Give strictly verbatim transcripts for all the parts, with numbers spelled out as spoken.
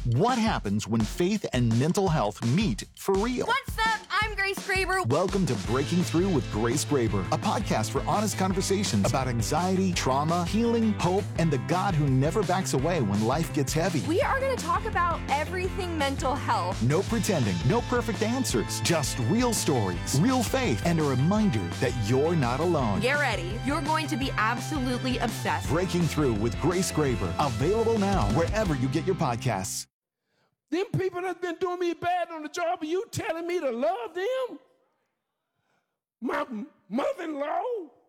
What happens when faith and mental health meet for real? What's up? I'm Grace Graber. Welcome to Breaking Through with Grace Graber, a podcast for honest conversations about anxiety, trauma, healing, hope, and the God who never backs away when life gets heavy. We are going to talk about everything mental health. No pretending, no perfect answers, just real stories, real faith, and a reminder that you're not alone. Get ready. You're going to be absolutely obsessed. Breaking Through with Grace Graber, available now wherever you get your podcasts. Them people that's been doing me bad on the job, are you telling me to love them? My mother-in-law?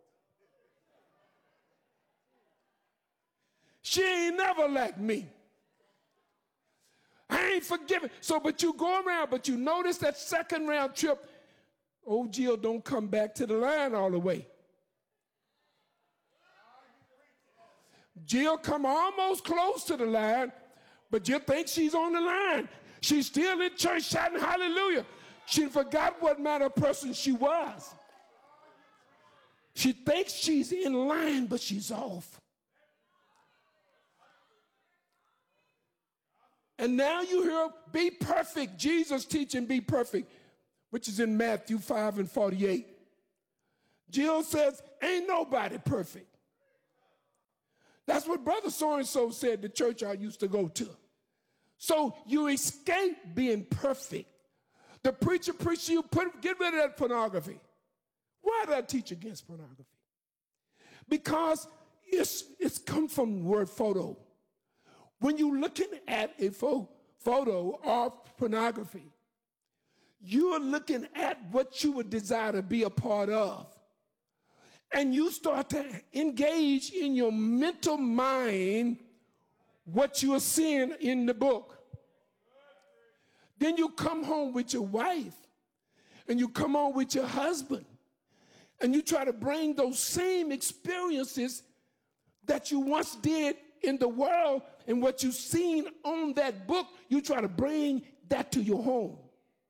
She ain't never like me. I ain't forgiving. So, but you go around, but you notice that second round trip, old Jill don't come back to the line all the way. Jill come almost close to the line, but you think she's on the line. She's still in church shouting hallelujah. She forgot what manner of person she was. She thinks she's in line, but she's off. And now you hear, be perfect. Jesus teaching be perfect, which is in Matthew five and forty-eight. Jill says, ain't nobody perfect. That's what Brother so-and-so said, the church I used to go to. So you escape being perfect. The preacher preached you, put, get rid of that pornography. Why did I teach against pornography? Because it's, it's come from the word photo. When you're looking at a fo- photo of pornography, you're looking at what you would desire to be a part of. And you start to engage in your mental mind what you are seeing in the book. Then you come home with your wife, and you come home with your husband, and you try to bring those same experiences that you once did in the world and what you've seen on that book, you try to bring that to your home.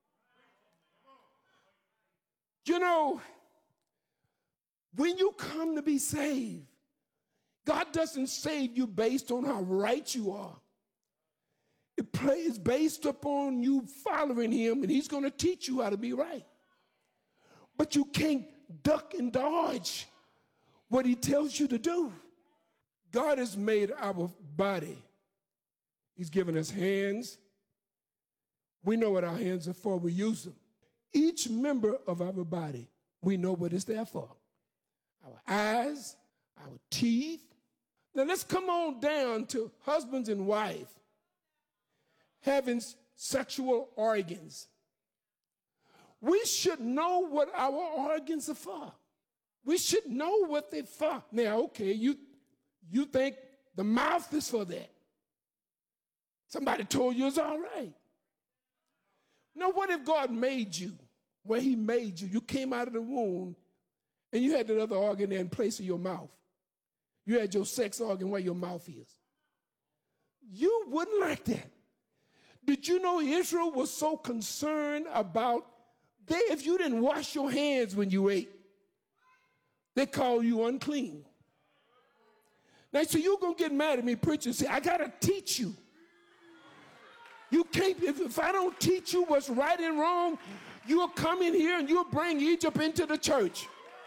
You know, when you come to be saved, God doesn't save you based on how right you are. It is based upon you following him, and he's going to teach you how to be right. But you can't duck and dodge what he tells you to do. God has made our body. He's given us hands. We know what our hands are for. We use them. Each member of our body, we know what it's there for. Our eyes, our teeth. Now let's come on down to husbands and wives having sexual organs. We should know what our organs are for. We should know what they're for. Now, okay, you, you think the mouth is for that. Somebody told you it's all right. Now, what if God made you, where he made you, you came out of the womb, and you had that other organ there in place of your mouth. You had your sex organ where your mouth is. You wouldn't like that. Did you know Israel was so concerned about, they, if you didn't wash your hands when you ate, they call you unclean. Now, so you're going to get mad at me, preacher, and say, I got to teach you. You can't, if, if I don't teach you what's right and wrong, you'll come in here and you'll bring Egypt into the church.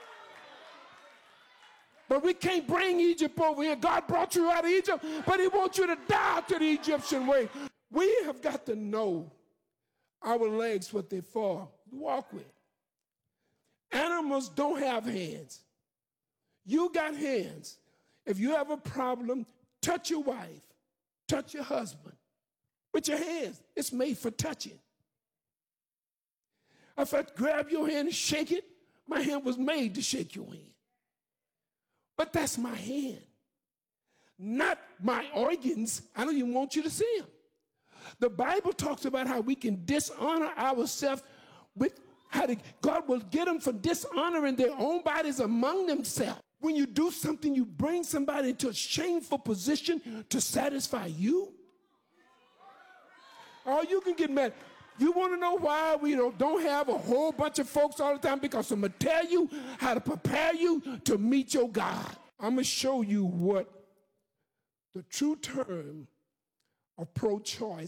But we can't bring Egypt over here. God brought you out of Egypt, but he wants you to die to the Egyptian way. We have got to know our legs, what they're for, to walk with. Animals don't have hands. You got hands. If you have a problem, touch your wife, touch your husband with your hands. It's made for touching. If I grab your hand and shake it, my hand was made to shake your hand. But that's my hand, not my organs. I don't even want you to see them. The Bible talks about how we can dishonor ourselves with how to, God will get them for dishonoring their own bodies among themselves. When you do something, you bring somebody into a shameful position to satisfy you. Or you can get mad. You want to know why we don't, don't have a whole bunch of folks all the time? Because I'm going to tell you how to prepare you to meet your God. I'm going to show you what the true term of pro-choice